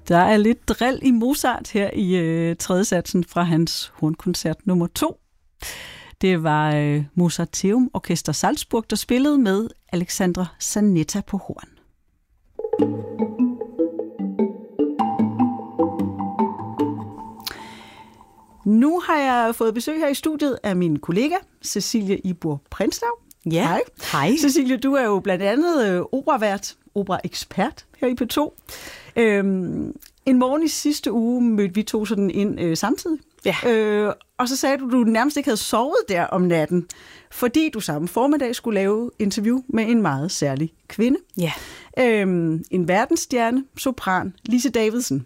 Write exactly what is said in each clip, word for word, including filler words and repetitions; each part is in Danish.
Der er lidt drill i Mozart her i øh, tredje satsen fra hans hornkoncert nummer to. Det var øh, Mozarteum Orkester Salzburg, der spillede med Alexandra Zanetta på horn. Nu har jeg fået besøg her i studiet af min kollega, Cecilie Ibor Prinslav. Ja, hej. Hej. Cecilie, du er jo blandt andet øh, operavært, operaekspert her i P to. Øhm, en morgen i sidste uge mødte vi to sådan ind øh, samtidig. Ja. Øh, og så sagde du, at du nærmest ikke havde sovet der om natten, fordi du samme formiddag skulle lave interview med en meget særlig kvinde. Ja. Øhm, en verdensstjerne, sopran, Lise Davidsen.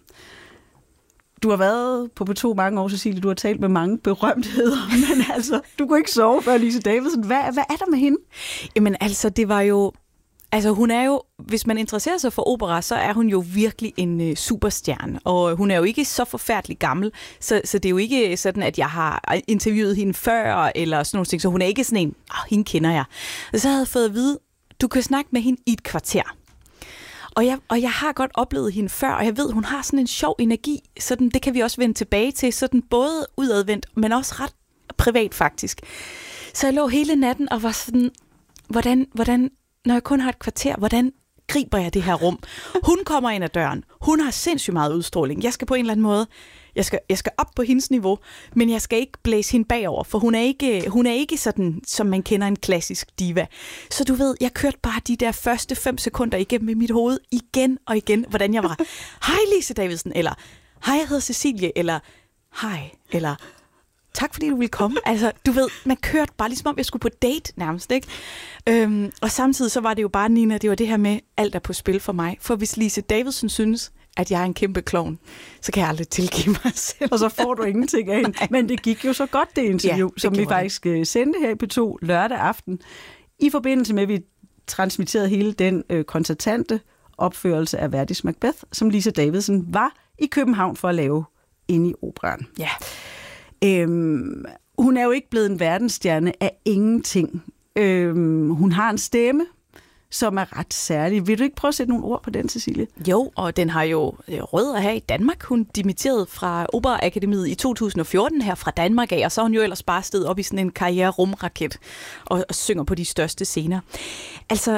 Du har været på P to mange år, Cecilie. Du har talt med mange berømtheder, men altså, du kunne ikke sove før Lise Davidsen. Hvad, hvad er der med hende? Jamen altså, det var jo... Altså hun er jo, hvis man interesserer sig for opera, så er hun jo virkelig en øh, superstjerne. Og hun er jo ikke så forfærdelig gammel, så, så det er jo ikke sådan, at jeg har interviewet hende før, eller sådan nogle ting. Så hun er ikke sådan en, åh, oh, hende kender jeg. Og så havde jeg fået at vide, du kan snakke med hende i et kvarter. Og jeg, og jeg har godt oplevet hende før, og jeg ved, hun har sådan en sjov energi. Sådan, det kan vi også vende tilbage til, sådan både udadvendt, men også ret privat faktisk. Så jeg lå hele natten og var sådan, hvordan, hvordan, når jeg kun har et kvarter, hvordan griber jeg det her rum? Hun kommer ind ad døren. Hun har sindssygt meget udstråling. Jeg skal på en eller anden måde, jeg skal, jeg skal op på hendes niveau, men jeg skal ikke blæse hende bagover, for hun er ikke, hun er ikke sådan, som man kender en klassisk diva. Så du ved, jeg kørte bare de der første fem sekunder igennem i mit hoved, igen og igen, hvordan jeg var. Hej Lise Davidsen, eller hej, jeg hedder Cecilie, eller hej, eller tak fordi du ville komme. Altså, du ved, man kørte bare ligesom om jeg skulle på date nærmest, ikke? Øhm, og samtidig så var det jo bare, Nina, det var det her med, alt er på spil for mig. For hvis Lise Davidsen synes, at jeg er en kæmpe klovn, så kan jeg aldrig tilgive mig selv. Og så får du ingenting af hende. Men det gik jo så godt, det interview, ja, det som vi faktisk det. sendte her i P to lørdag aften. I forbindelse med, at vi transmitterede hele den øh, koncertante opførelse af Verdis Macbeth, som Lise Davidsen var i København for at lave inde i operaen. Ja. Øhm, hun er jo ikke blevet en verdensstjerne af ingenting. Øhm, hun har en stemme, som er ret særlig. Vil du ikke prøve at sætte nogle ord på den, Cecilie? Jo, og den har jo rødder her i Danmark. Hun dimitterede fra Operaakademiet i to tusind og fjorten her fra Danmark af, og så har hun jo ellers bare stedet op i sådan en karriere-rumraket og, og synger på de største scener. Altså,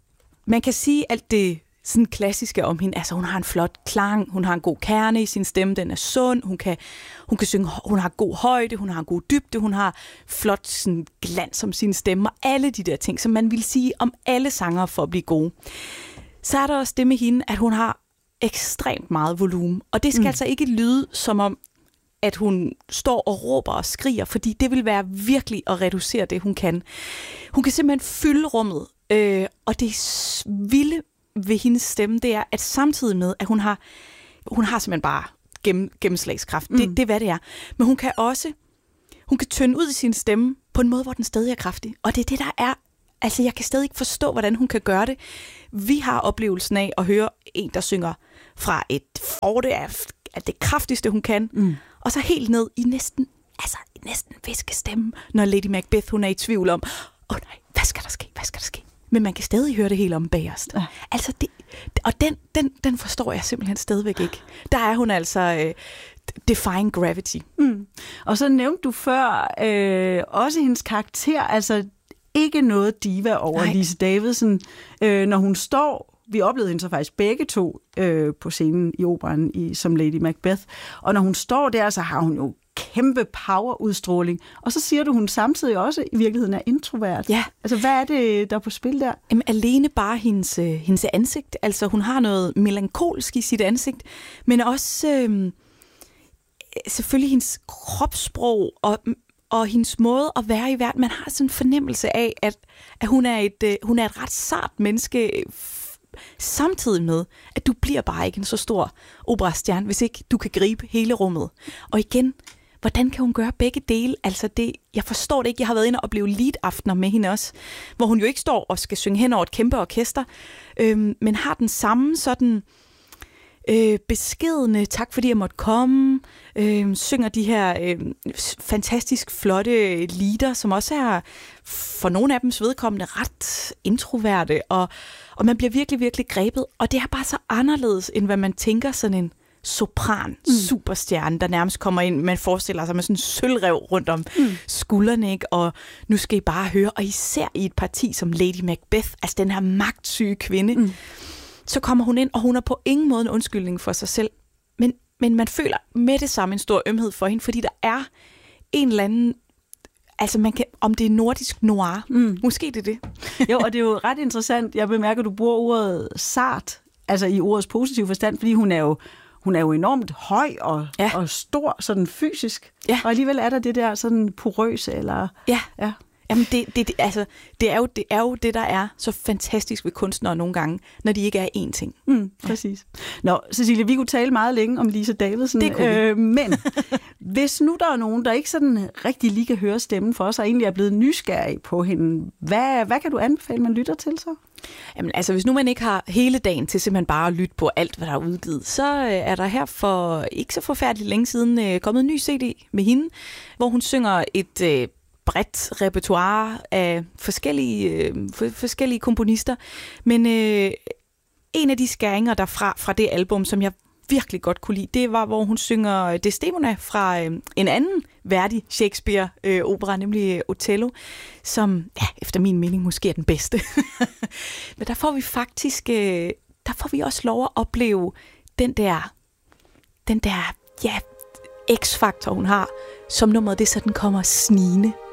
man kan sige alt det sådan klassiske om hende. Altså, hun har en flot klang, hun har en god kerne i sin stemme, den er sund, hun kan, hun kan synge, hun har god højde, hun har en god dybde, hun har flot sådan, glans om sin stemme, og alle de der ting, som man vil sige om alle sangere for at blive gode. Så er der også det med hende, at hun har ekstremt meget volumen, og det skal mm. altså ikke lyde som om, at hun står og råber og skriger, fordi det vil være virkelig at reducere det, hun kan. Hun kan simpelthen fylde rummet, øh, og det vilde ved hendes stemme, det er, at samtidig med, at hun har, hun har simpelthen bare gennem, gennemslagskraft. Mm. Det, det er, hvad det er. Men hun kan også, hun kan tynde ud i sin stemme på en måde, hvor den stadig er kraftig. Og det er det, der er, altså jeg kan stadig ikke forstå, hvordan hun kan gøre det. Vi har oplevelsen af at høre en, der synger fra et forte af, af det kraftigste, hun kan, mm. og så helt ned i næsten, altså næsten viskestemme, når Lady Macbeth, hun er i tvivl om, åh oh, nej, hvad skal der ske, hvad skal der ske? Men man kan stadig høre det helt om bagerst. Ja. Altså det, og den, den, den forstår jeg simpelthen stadigvæk ikke. Der er hun altså øh, defying gravity. Mm. Og så nævnte du før øh, også hendes karakter, altså ikke noget diva over Nej. Lise Davidsen, øh, når hun står. Vi oplevede hende så faktisk begge to øh, på scenen i operaen i, som Lady Macbeth. Og når hun står der, så har hun jo kæmpe powerudstråling. Og så siger du, hun samtidig også i virkeligheden er introvert. Ja. Altså, hvad er det, der er på spil der? Jamen, alene bare hendes, hendes ansigt. Altså, hun har noget melankolsk i sit ansigt, men også øh, selvfølgelig hendes kropssprog og, og hendes måde at være i verden. Man har sådan en fornemmelse af, at, at hun, er et, øh, hun er et ret sart menneske, samtidig med, at du bliver bare ikke en så stor operastjerne, hvis ikke du kan gribe hele rummet. Og igen, hvordan kan hun gøre begge dele? Altså det, jeg forstår det ikke. Jeg har været inde og opleve lead-aftener med hende også, hvor hun jo ikke står og skal synge hen over et kæmpe orkester, øhm, men har den samme sådan øh, beskedne, tak fordi jeg måtte komme, øh, synger de her øh, fantastisk flotte lieder, som også er for nogle af dems vedkommende ret introverte, og, og man bliver virkelig, virkelig grebet, og det er bare så anderledes, end hvad man tænker sådan en sopran, mm. superstjerne, der nærmest kommer ind, man forestiller sig med sådan en sølvrev rundt om mm. skuldrene, ikke? Og nu skal I bare høre, og især i et parti som Lady Macbeth, altså den her magtsyge kvinde, mm. så kommer hun ind, og hun er på ingen måde en undskyldning for sig selv, men, men man føler med det samme en stor ømhed for hende, fordi der er en eller anden, altså man kan, om det er nordisk noir, mm. måske det er det. Jo, og det er jo ret interessant, jeg bemærker, at du bruger ordet sart, altså i ordets positive forstand, fordi hun er jo Hun er jo enormt høj og, ja. og stor, sådan fysisk. Ja. Og alligevel er der det der sådan porøse, eller... Ja, ja. Jamen det, det, det, altså, det, er jo, det er jo det, der er så fantastisk ved kunstnere nogle gange, når de ikke er én ting. Mm, præcis. Nå, Cecilie, vi kunne tale meget længe om Lisa Davidsen. Det kunne øh, men hvis nu der er nogen, der ikke sådan rigtig lige kan høre stemmen for os, og egentlig er blevet nysgerrig på hende, hvad, hvad kan du anbefale, man lytter til så? Jamen altså, hvis nu man ikke har hele dagen til simpelthen bare at lytte på alt, hvad der er udgivet, så øh, er der her for ikke så forfærdeligt længe siden øh, kommet en ny C D med hende, hvor hun synger et øh, bredt repertoire af forskellige, øh, for, forskellige komponister. Men øh, en af de skæringer derfra fra det album, som jeg virkelig godt kunne lide, det var, hvor hun synger Desdemona fra øh, en anden værdig Shakespeare-opera, øh, nemlig Othello, som ja, efter min mening måske er den bedste. Men der får vi faktisk, øh, der får vi også lov at opleve den der, den der, ja, X-faktor, hun har, som nummeret det, så den kommer snigende